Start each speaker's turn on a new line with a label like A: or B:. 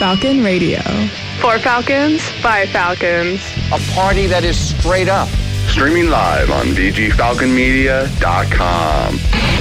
A: Falcon Radio.
B: For Falcons, by Falcons.
C: A party that is straight up.
D: Streaming live on VGFalconMedia.com.